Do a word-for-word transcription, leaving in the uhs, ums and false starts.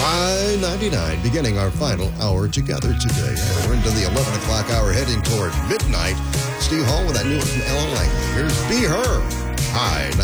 I ninety-nine, beginning our final hour together today. And we're into the eleven o'clock hour, heading toward midnight. Steve Hall with that new one from Ella Lang. Here's Be Her. I